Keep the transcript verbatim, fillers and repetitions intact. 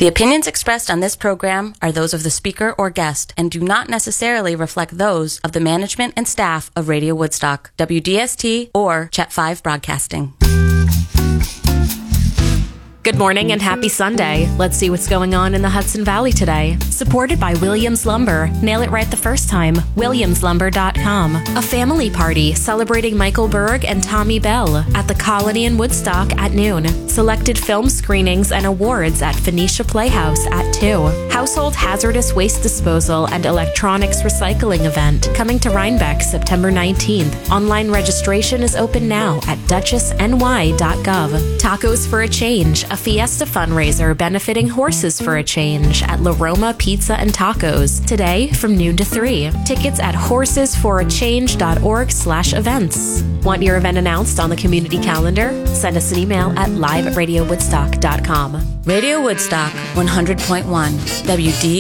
The opinions expressed on this program are those of the speaker or guest and do not necessarily reflect those of the management and staff of Radio Woodstock, W D S T, or Chet five Broadcasting. Good morning and happy Sunday. Let's see what's going on in the Hudson Valley today. Supported by Williams Lumber. Nail it right the first time. Williams Lumber dot com. A family party celebrating Michael Berg and Tommy Bell at the Colony in Woodstock at noon. Selected film screenings and awards at Phoenicia Playhouse at two. Household hazardous waste disposal and electronics recycling event coming to Rhinebeck September nineteenth. Online registration is open now at duchess n y dot gov. Tacos for a Change. A Fiesta fundraiser benefiting Horses for a Change at La Roma Pizza and Tacos today from noon to three. Tickets at horses for a change dot org slash events. Want your event announced on the community calendar? Send us an email at live at radio woodstock dot com. Radio Woodstock one hundred point one W D